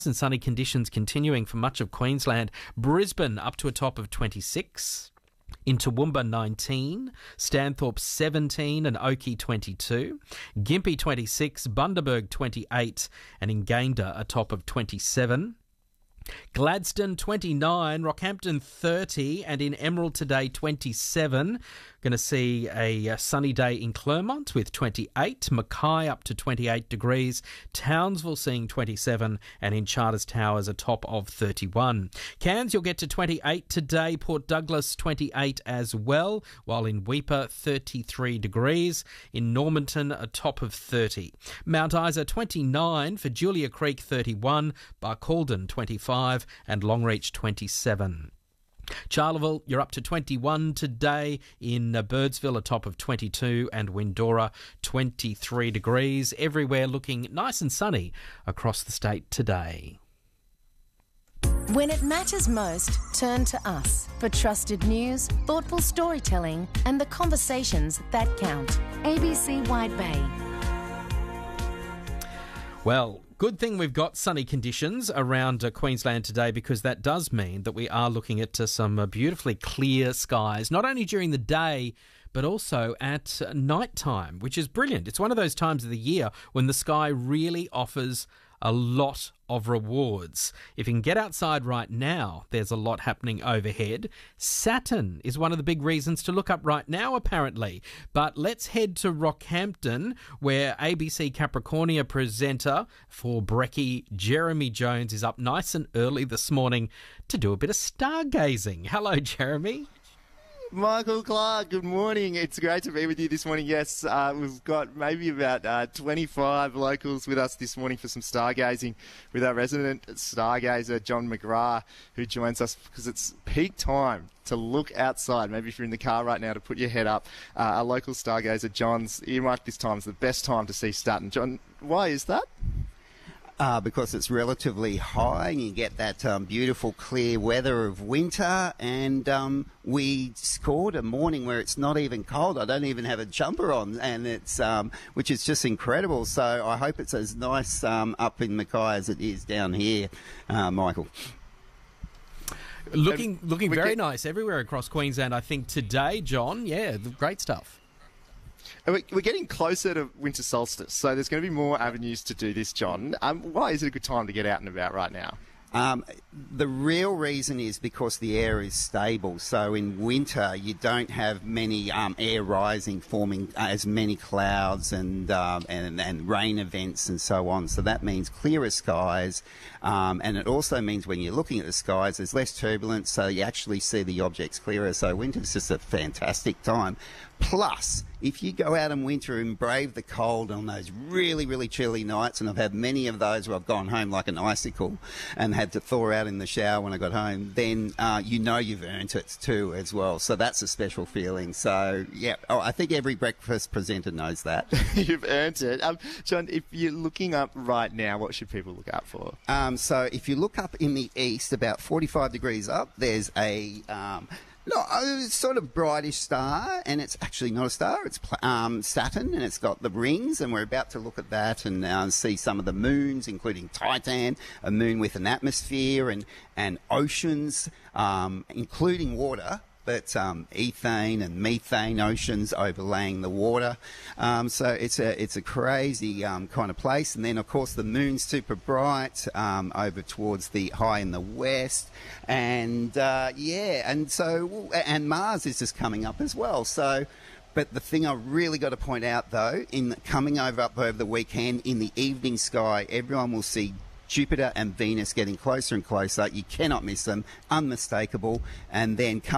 And sunny conditions continuing for much of Queensland. Brisbane up to a top of 26. In Toowoomba 19, Stanthorpe 17 and Oakey 22, Gympie 26, Bundaberg 28 and in Gayndah a top of 27. Gladstone 29, Rockhampton 30 and in Emerald today 27. Going to see a sunny day in Clermont with 28, Mackay up to 28 degrees, Townsville seeing 27 and in Charters Towers a top of 31. Cairns you'll get to 28 today, Port Douglas 28 as well, while in Weipa 33 degrees, in Normanton a top of 30. Mount Isa 29, for Julia Creek 31, Barcaldine 25 and Longreach 27. Charleville, you're up to 21 today. In Birdsville, a top of 22 and Windora, 23 degrees. Everywhere looking nice and sunny across the state today. When it matters most, turn to us for trusted news, thoughtful storytelling and the conversations that count. ABC Wide Bay. Well, good thing we've got sunny conditions around Queensland today, because that does mean that we are looking at some beautifully clear skies, not only during the day but also at night time, which is brilliant. It's one of those times of the year when the sky really offers a lot of rewards. If you can get outside right now, there's a lot happening overhead. Saturn is one of the big reasons to look up right now, apparently. But let's head to Rockhampton, where ABC Capricornia presenter for Brekkie, Jeremy Jones, is up nice and early this morning to do a bit of stargazing. Hello, Jeremy. Michael Clark, good morning. It's great to be with you this morning. Yes, we've got maybe about 25 locals with us this morning for some stargazing with our resident stargazer, John McGrath, who joins us because it's peak time to look outside. Maybe if you're in the car right now, to put your head up. Our local stargazer, John's earmarked this time as the best time to see Saturn. John, why is that? Because it's relatively high and you get that beautiful clear weather of winter, and we scored a morning where it's not even cold. I don't even have a jumper on, and it's which is just incredible. So I hope it's as nice up in Mackay as it is down here, Michael. Looking very nice everywhere across Queensland, I think, today, John. Yeah, great stuff. We're getting closer to winter solstice, so there's going to be more avenues to do this, John. Why is it a good time to get out and about right now? The real reason is because the air is stable. So in winter, you don't have many air rising, forming as many clouds and rain events and so on. So that means clearer skies, and it also means when you're looking at the skies, there's less turbulence, so you actually see the objects clearer. So winter's just a fantastic time. Plus, if you go out in winter and brave the cold on those really, really chilly nights, and I've had many of those where I've gone home like an icicle and had to thaw out in the shower when I got home, then you know you've earned it too as well. So that's a special feeling. So, yeah, I think every breakfast presenter knows that. You've earned it. John, if you're looking up right now, what should people look out for? So if you look up in the east, about 45 degrees up, there's a... it's sort of brightish star, and it's actually not a star. It's Saturn, and it's got the rings, and we're about to look at that and see some of the moons, including Titan, a moon with an atmosphere, and oceans, including water. But ethane and methane oceans overlaying the water. So it's a crazy kind of place. And then, of course, the moon's super bright over towards the high in the west. And, and Mars is just coming up as well. So... But the thing I really got to point out, though, in coming up over the weekend, in the evening sky, everyone will see Jupiter and Venus getting closer and closer. You cannot miss them. Unmistakable. And then